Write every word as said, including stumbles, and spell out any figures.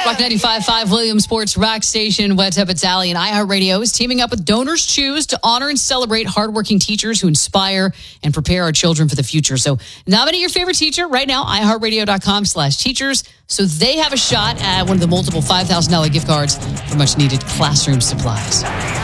Rock ninety-five point five, Williamsport's Rock Station. What's up? It's Allie, and iHeartRadio is teaming up with Donors Choose to honor and celebrate hardworking teachers who inspire and prepare our children for the future. So nominate your favorite teacher right now, iHeartRadio.com slash teachers, so they have a shot at one of the multiple five thousand dollars gift cards for much-needed classroom supplies.